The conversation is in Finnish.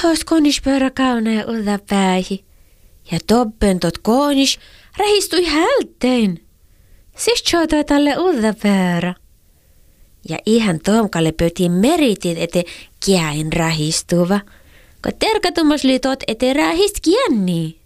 Tahos konis pöörä kaunaa uutta päihi. Ja tobben tot konis rähistui hältein. Siis tjota tälle uutta pöörä. Ja ihan Tomkalle pötiin meritit, ete kiäin rähistuva. Kun terkatumas liitot ete rähist kiänni.